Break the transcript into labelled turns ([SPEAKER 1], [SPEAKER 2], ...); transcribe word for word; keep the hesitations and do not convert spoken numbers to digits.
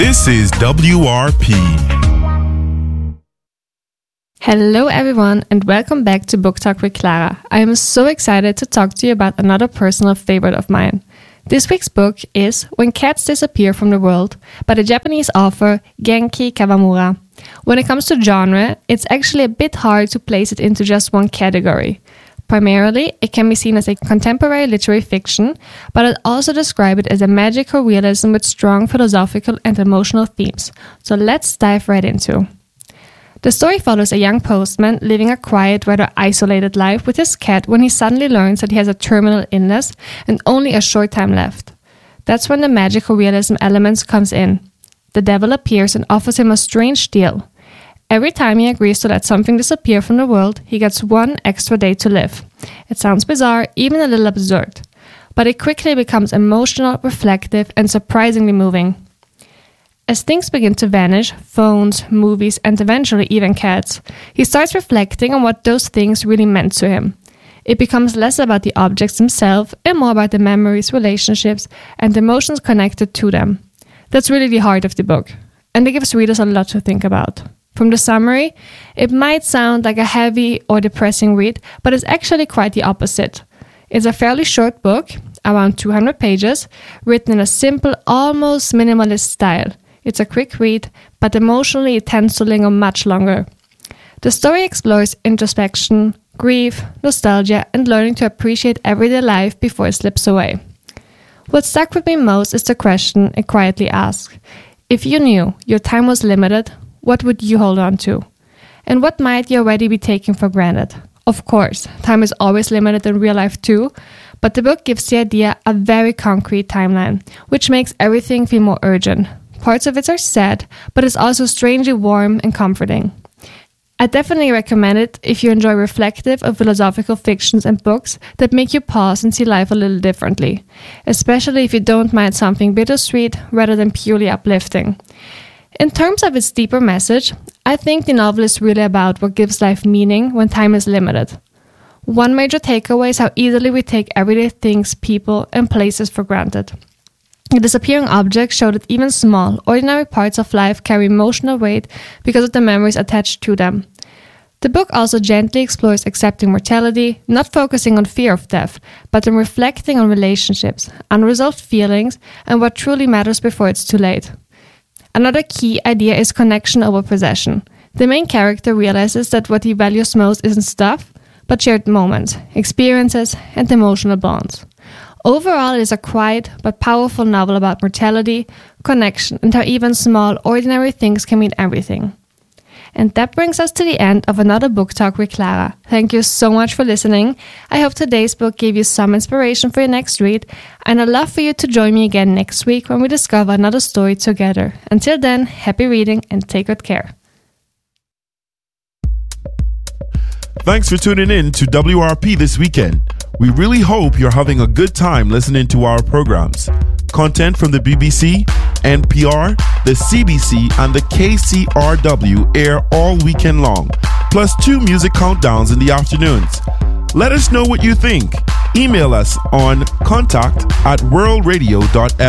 [SPEAKER 1] This is W R P.
[SPEAKER 2] Hello everyone and welcome back to Book Talk with Clara. I am so excited to talk to you about another personal favorite of mine. This week's book is When Cats Disappear from the World by the Japanese author Genki Kawamura. When it comes to genre, it's actually a bit hard to place it into just one category. Primarily, it can be seen as a contemporary literary fiction, but I'd also describe it as a magical realism with strong philosophical and emotional themes. So let's dive right into. The story follows a young postman living a quiet, rather isolated life with his cat when he suddenly learns that he has a terminal illness and only a short time left. That's when the magical realism elements comes in. The devil appears and offers him a strange deal. Every time he agrees to let something disappear from the world, he gets one extra day to live. It sounds bizarre, even a little absurd, but it quickly becomes emotional, reflective, and surprisingly moving. As things begin to vanish, phones, movies, and eventually even cats, he starts reflecting on what those things really meant to him. It becomes less about the objects themselves and more about the memories, relationships, and emotions connected to them. That's really the heart of the book, and it gives readers a lot to think about. From the summary, it might sound like a heavy or depressing read, but it's actually quite the opposite. It's a fairly short book, around two hundred pages, written in a simple, almost minimalist style. It's a quick read, but emotionally it tends to linger much longer. The story explores introspection, grief, nostalgia, and learning to appreciate everyday life before it slips away. What stuck with me most is the question it quietly asks. If you knew your time was limited, what would you hold on to? And what might you already be taking for granted? Of course, time is always limited in real life too, but the book gives the idea a very concrete timeline, which makes everything feel more urgent. Parts of it are sad, but it's also strangely warm and comforting. I definitely recommend it if you enjoy reflective or philosophical fictions and books that make you pause and see life a little differently, especially if you don't mind something bittersweet rather than purely uplifting. In terms of its deeper message, I think the novel is really about what gives life meaning when time is limited. One major takeaway is how easily we take everyday things, people, and places for granted. The disappearing objects show that even small, ordinary parts of life carry emotional weight because of the memories attached to them. The book also gently explores accepting mortality, not focusing on fear of death, but on reflecting on relationships, unresolved feelings, and what truly matters before it's too late. Another key idea is connection over possession. The main character realizes that what he values most isn't stuff, but shared moments, experiences, and emotional bonds. Overall, it is a quiet but powerful novel about mortality, connection, and how even small, ordinary things can mean everything. And that brings us to the end of another Book Talk with Clara. Thank you so much for listening. I hope today's book gave you some inspiration for your next read, and I'd love for you to join me again next week when we discover another story together. Until then, happy reading and take good care.
[SPEAKER 1] Thanks for tuning in to W R P this weekend. We really hope you're having a good time listening to our programs. Content from the B B C, N P R, the C B C, and the K C R W air all weekend long, plus two music countdowns in the afternoons. Let us know what you think. Email us on contact at world radio dot f m.